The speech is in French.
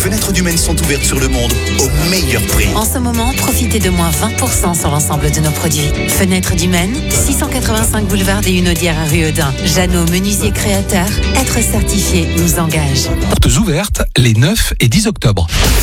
Fenêtres du Maine sont ouvertes sur le monde au meilleur prix. En ce moment, profitez de moins 20% sur l'ensemble de nos produits. Fenêtres du Maine, 685 boulevard des Hunaudières à Rueudin. Jeannot, menuisier créateur, être certifié nous engage. Portes ouvertes les 9 et 10 octobre.